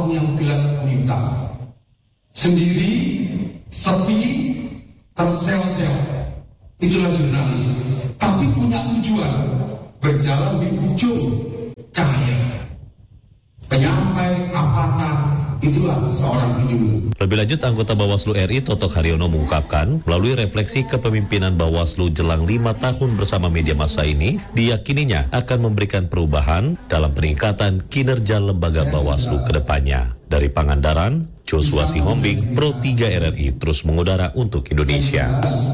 kaum yang gelap gulita, sendiri, sepi, terseok-seok. Itulah jurnalis, tapi punya tujuan, berjalan di ujung cahaya. Penyampai avatar, itulah seorang penyuluh. Lebih lanjut, anggota Bawaslu RI Totok Haryono mengungkapkan, melalui refleksi kepemimpinan Bawaslu jelang 5 tahun bersama media massa ini, diyakininya akan memberikan perubahan dalam peningkatan kinerja lembaga Bawaslu ke depannya. Dari Pangandaran, Joshua Sihombing, Pro 3 RRI terus mengudara untuk Indonesia.